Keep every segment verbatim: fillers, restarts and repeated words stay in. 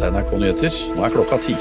N R K Nyheter, nå er klokka ti.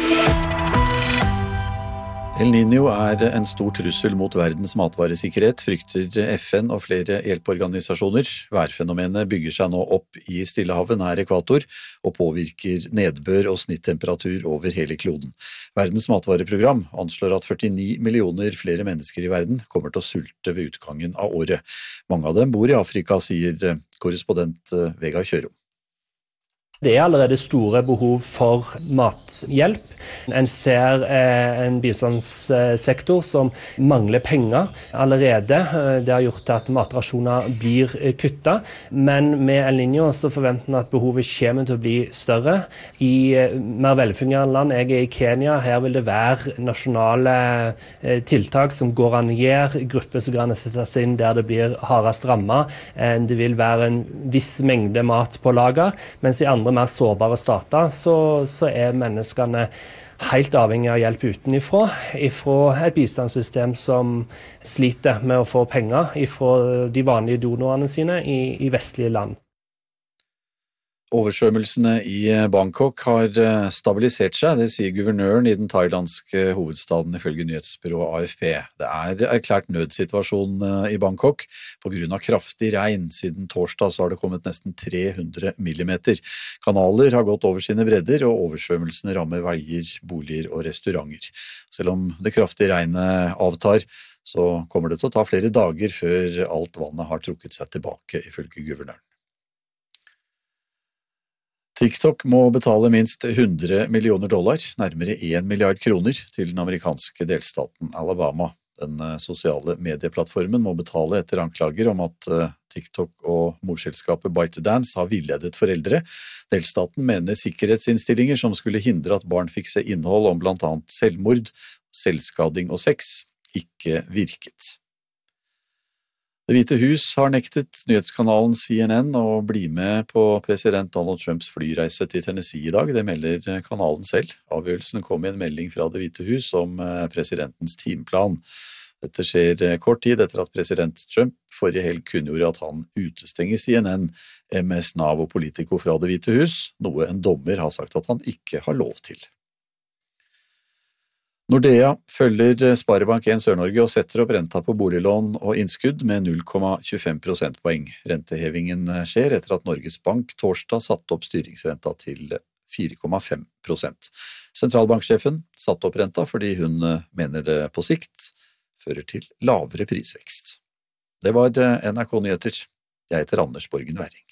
El Niño er en stor trussel mot verdens matvaresikkerhet, frykter F N og flere hjelpeorganisasjoner. Værfenomenet bygger seg nå opp i Stillehavet nær ekvator og påvirker nedbør og snittemperatur over hele kloden. Verdens matvareprogram anslår at førtini millioner flere mennesker i verden kommer til å sulte ved utgangen av året. Mange av dem bor i Afrika, sier korrespondent Vegard Kjørom. Det er allerede store behov for mathjelp. En ser eh, en bistandssektor som mangler penger allerede. Det har gjort at matrasjoner blir kuttet. Men med El Niño så forventer man at behovet kommer til å bli større. I mer velfungerende land, jeg er i Kenya, her vil det være nasjonale eh, tiltak som går an å gjøre, grupper som kan settes inn der det blir hardest rammet. Eh, det vil være en viss mengde mat på lager, mens i andre mer sårbare stater, så, så er menneskene helt avhengig av hjelp utenifra, ifra et bistandssystem som sliter med å få penger ifra de vanlige donorene sine i, i vestlige land. Oversvømmelsene i Bangkok har stabilisert seg, det sier guvernøren i den thailandske hovedstaden ifølge nyhetsbyrået A F P. Det er erklært nødsituasjon i Bangkok på grunn av kraftig regn. Siden torsdag så har det kommet nesten tre hundre millimeter. Kanaler har gått over sine bredder, og oversvømmelsene rammer veier, boliger og restauranter. Selv om det kraftige regnet avtar, så kommer det til å ta flere dager før alt vannet har trukket seg tilbake, ifølge guvernøren. TikTok må betale minst hundre millioner dollar, nærmere en milliard kroner, til den amerikanske delstaten Alabama. Den sosiale medieplattformen må betale etter anklager om at TikTok og morselskapet ByteDance har villedet foreldre. Delstaten mener sikkerhetsinnstillinger som skulle hindre at barn fikk se innhold om blant annet selvmord, selvskading og sex, ikke virket. Det Hvite hus har nektet nyhetskanalen C N N å bli med på president Donald Trumps flyreise til Tennessee i dag. Det melder kanalen selv. Avgjørelsen kom i en melding fra Det Hvite hus om presidentens timeplan. Dette skjer kort tid etter at president Trump forrige helg kunngjorde at han utestenger C N N, M S Nav og Politico fra Det Hvite hus, noe en dommer har sagt at han ikke har lov til. Nordea følger Sparebank en Sør-Norge og setter opp renta på boliglån og innskudd med null komma tjuefem prosentpoeng. Rentehevingen skjer etter at Norges Bank torsdag satte opp styringsrenta til fire komma fem prosent. Sentralbanksjefen satte opp renta fordi hun mener det på sikt fører til lavere prisvekst. Det var N R K Nyheter. Jeg heter Anders Borgen Werring.